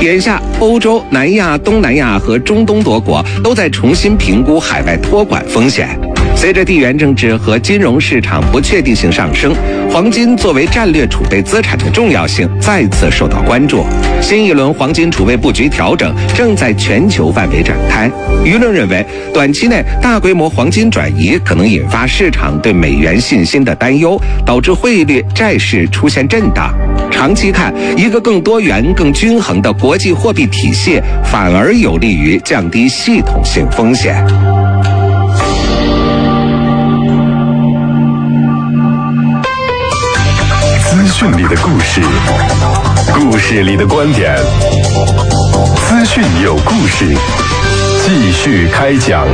眼下，欧洲、南亚、东南亚和中东多国都在重新评估海外托管风险。随着地缘政治和金融市场不确定性上升，黄金作为战略储备资产的重要性再次受到关注。新一轮黄金储备布局调整正在全球范围展开。舆论认为，短期内大规模黄金转移可能引发市场对美元信心的担忧，导致汇率、债市出现震荡。长期看，一个更多元、更均衡的国际货币体系反而有利于降低系统性风险。 资讯里的故事，故事里的观点，资讯有故事，继续开讲。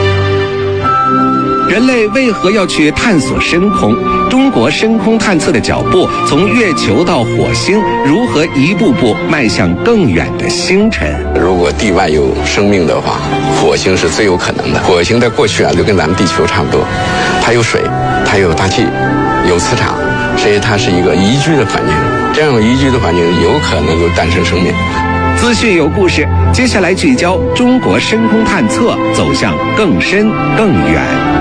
人类为何要去探索深空？中国深空探测的脚步从月球到火星，如何一步步迈向更远的星辰？ 如果地外有生命的话，火星是最有可能的。火星在过去就跟咱们地球差不多，它有水，它有大气，有磁场，所以它是一个宜居的环境。这样宜居的环境有可能就诞生生命。 资讯有故事，接下来聚焦中国深空探测走向更深更远。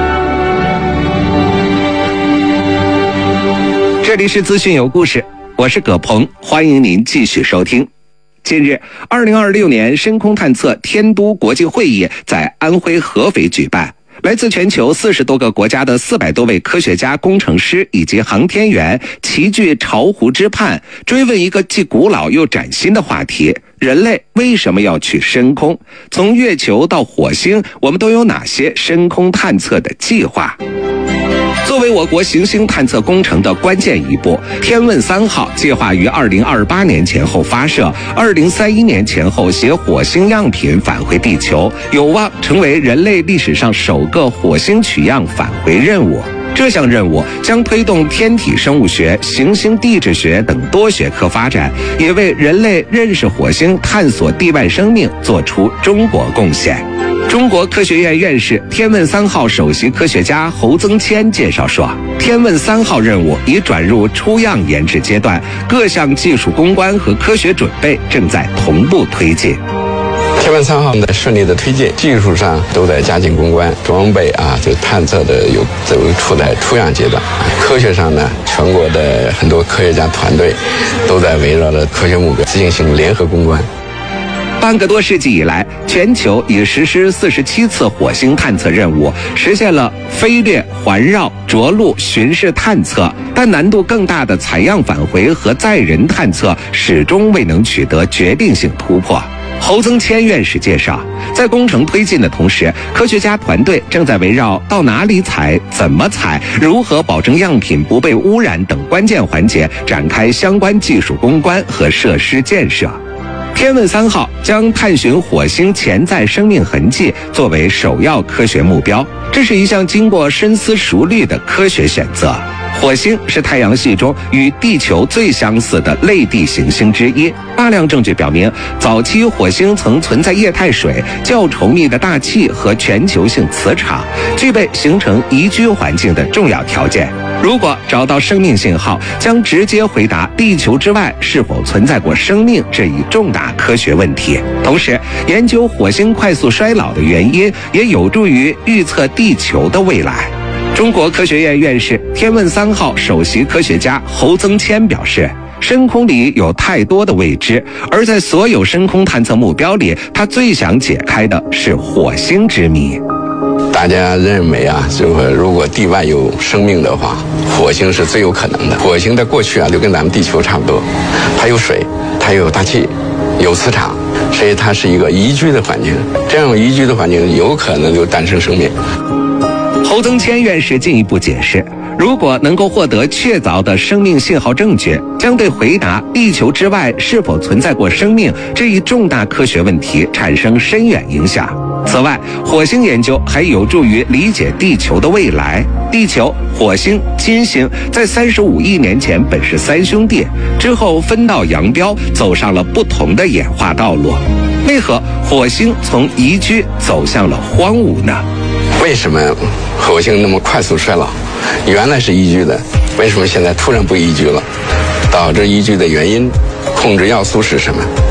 这里是资讯有故事，我是葛鹏，欢迎您继续收听。近日，2026年深空探测天都国际会议在安徽合肥举办。来自全球40多个国家的400多位科学家、工程师以及航天员齐聚巢湖之畔，追问一个既古老又崭新的话题：人类为什么要去深空？从月球到火星，我们都有哪些深空探测的计划？作为我国行星探测工程的关键一步，天问3号计划于2028年前后发射，2031年前后携火星样品返回地球，有望成为人类历史上首个火星取样返回任务。这项任务将推动天体生物学、行星地质学等多学科发展，也为人类认识火星、探索地外生命做出中国贡献。中国科学院院士、天问3号首席科学家侯增谦介绍说，天问3号任务已转入出样研制阶段，各项技术攻关和科学准备正在同步推进。 天问3号的顺利的推进，技术上都在加紧攻关，装备就探测的都处在出样阶段。科学上呢，全国的很多科学家团队都在围绕着科学目标进行联合攻关。 半个多世纪以来，全球已实施47次火星探测任务，实现了飞掠、环绕、着陆、巡视探测，但难度更大的采样返回和载人探测始终未能取得决定性突破。侯增谦院士介绍，在工程推进的同时，科学家团队正在围绕到哪里采、怎么采、如何保证样品不被污染等关键环节展开相关技术攻关和设施建设。天问3号将探寻火星潜在生命痕迹作为首要科学目标，这是一项经过深思熟虑的科学选择。火星是太阳系中与地球最相似的类地行星之一，大量证据表明，早期火星曾存在液态水、较稠密的大气和全球性磁场，具备形成宜居环境的重要条件。如果找到生命信号，将直接回答地球之外是否存在过生命这一重大科学问题。同时，研究火星快速衰老的原因，也有助于预测地球的未来。中国科学院院士、天问3号首席科学家侯增谦表示，深空里有太多的未知，而在所有深空探测目标里，他最想解开的是火星之谜。 大家认为就是如果地外有生命的话，火星是最有可能的。火星在过去就跟咱们地球差不多，它有水，它有大气，有磁场，所以它是一个宜居的环境。这样宜居的环境有可能就诞生生命。 侯增谦院士进一步解释，如果能够获得确凿的生命信号证据，将对回答地球之外是否存在过生命这一重大科学问题产生深远影响。此外，火星研究还有助于理解地球的未来。地球、火星、金星在35亿年前本是3兄弟，之后分道扬镳，走上了不同的演化道路。为何火星从宜居走向了荒芜呢？ 为什么火星那么快速衰老？原来是宜居的，为什么现在突然不宜居了？导致宜居的原因，控制要素是什么？